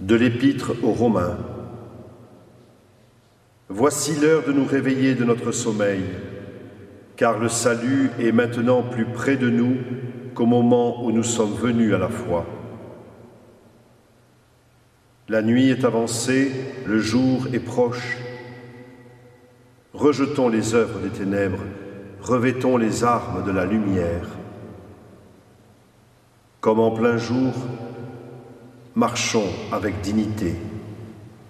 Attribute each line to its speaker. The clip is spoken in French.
Speaker 1: De l'Épître aux Romains. Voici l'heure de nous réveiller de notre sommeil, car le salut est maintenant plus près de nous qu'au moment où nous sommes venus à la foi. La nuit est avancée, le jour est proche. Rejetons les œuvres des ténèbres, revêtons les armes de la lumière. Comme en plein jour, marchons avec dignité.